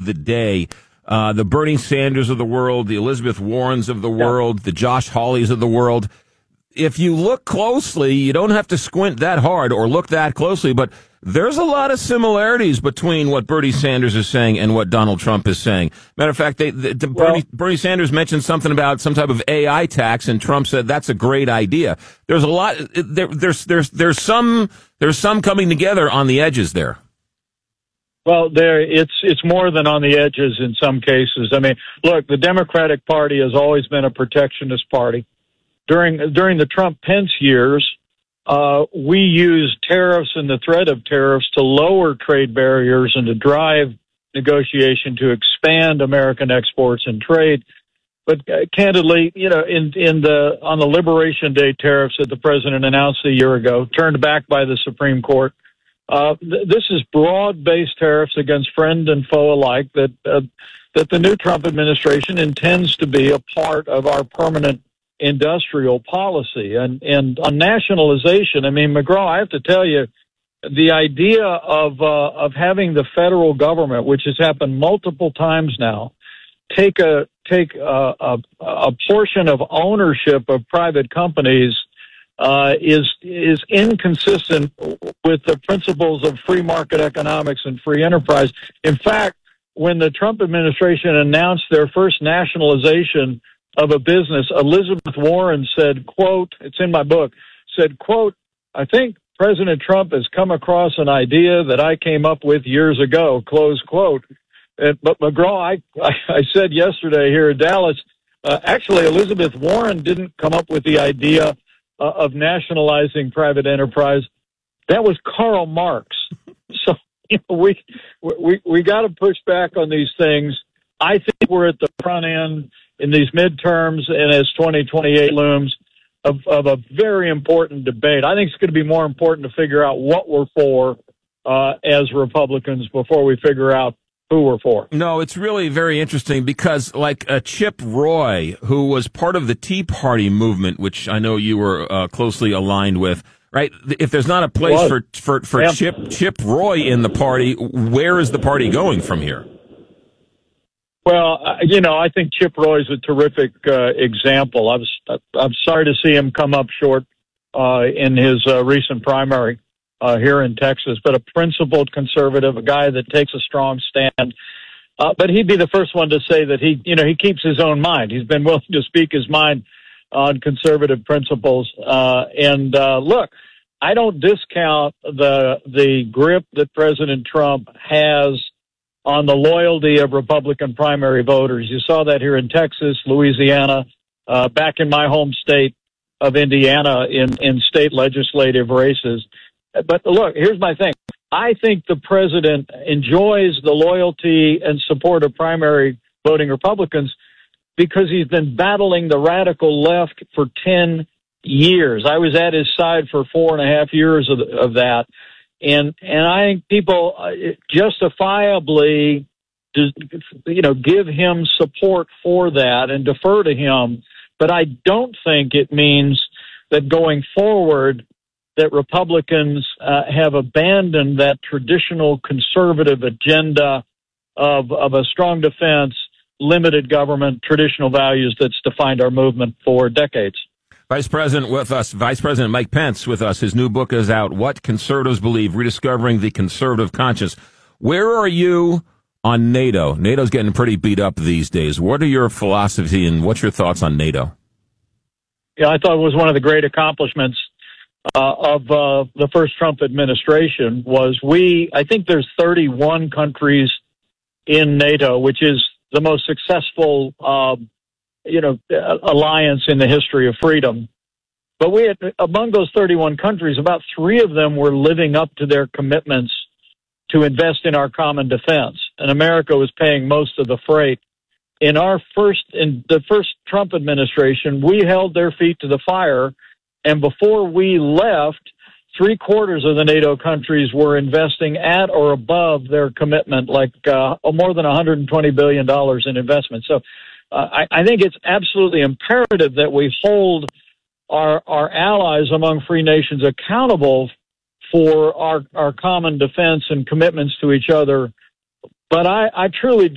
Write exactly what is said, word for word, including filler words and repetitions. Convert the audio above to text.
the day. Uh, the Bernie Sanders of the world, the Elizabeth Warrens of the world, yeah. the Josh Hawleys of the world. If you look closely, you don't have to squint that hard or look that closely, but there's a lot of similarities between what Bernie Sanders is saying and what Donald Trump is saying. Matter of fact, they, the, the well, Bernie, Bernie Sanders mentioned something about some type of A I tax, and Trump said that's a great idea. There's a lot. There, there's there's there's some there's some coming together on the edges there. Well, there it's it's more than on the edges in some cases. I mean, look, the Democratic Party has always been a protectionist party. During during the Trump-Pence years, uh, we used tariffs and the threat of tariffs to lower trade barriers and to drive negotiation to expand American exports and trade. But uh, candidly, you know, in in the on the Liberation Day tariffs that the president announced a year ago, turned back by the Supreme Court, uh, th- this is broad-based tariffs against friend and foe alike that uh, that the new Trump administration intends to be a part of our permanent industrial policy. And, and on nationalization, I mean, McGraw, I have to tell you, the idea of, uh, of having the federal government, which has happened multiple times now, take a, take a, a, a portion of ownership of private companies, uh, is, is inconsistent with the principles of free market economics and free enterprise. In fact, when the Trump administration announced their first nationalization of a business, Elizabeth Warren said, quote, it's in my book, said, quote, I think President Trump has come across an idea that I came up with years ago, close quote. And, but McGraw, I, I, I said yesterday here in Dallas, uh, actually Elizabeth Warren didn't come up with the idea uh, of nationalizing private enterprise. That was Karl Marx. So you know, we, we, we got to push back on these things. I think we're at the front end in these midterms and as twenty twenty-eight looms of, of a very important debate. I think it's going to be more important to figure out what we're for uh, as Republicans before we figure out who we're for. No, it's really very interesting because like uh, Chip Roy, who was part of the Tea Party movement, which I know you were uh, closely aligned with, right? If there's not a place for, for, for yeah. Chip, Chip Roy in the party, where is the party going from here? Well, you know, I think Chip Roy is a terrific uh, example. I was, I'm sorry to see him come up short uh, in his uh, recent primary uh, here in Texas, but a principled conservative, a guy that takes a strong stand. Uh, but he'd be the first one to say that he, you know, he keeps his own mind. He's been willing to speak his mind on conservative principles. Uh, and uh, look, I don't discount the the grip that President Trump has on the loyalty of Republican primary voters. You saw that here in Texas, Louisiana, uh, back in my home state of Indiana in, in state legislative races. But look, here's my thing. I think the president enjoys the loyalty and support of primary voting Republicans because he's been battling the radical left for ten years. I was at his side for four and a half years of, of that. And and I think people justifiably, you know, give him support for that and defer to him. But I don't think it means that going forward that Republicans uh, have abandoned that traditional conservative agenda of of a strong defense, limited government, traditional values that's defined our movement for decades. Vice President with us, Vice President Mike Pence with us. His new book is out, What Conservatives Believe, Rediscovering the Conservative Conscience. Where are you on NATO? NATO's getting pretty beat up these days. What are your philosophy and what's your thoughts on NATO? Yeah, I thought it was one of the great accomplishments uh, of uh, the first Trump administration was we, I think there's thirty-one countries in NATO, which is the most successful uh you know, alliance in the history of freedom. But we had, among those thirty-one countries, about three of them were living up to their commitments to invest in our common defense. And America was paying most of the freight. In our first, in the first Trump administration, we held their feet to the fire. And before we left, three quarters of the NATO countries were investing at or above their commitment, like uh, more than one hundred twenty billion dollars in investment. So Uh, I, I think it's absolutely imperative that we hold our our allies among free nations accountable for our, our common defense and commitments to each other. But I, I truly